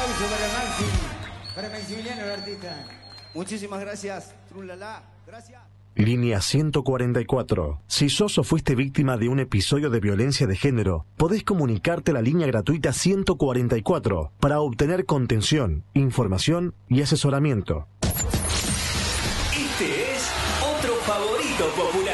aplauso para Maximiliano, el artista. Muchísimas gracias, Trulala. Gracias. Línea 144. Si sos o fuiste víctima de un episodio de violencia de género, podés comunicarte a la línea gratuita 144 para obtener contención, información y asesoramiento. Este es otro favorito popular.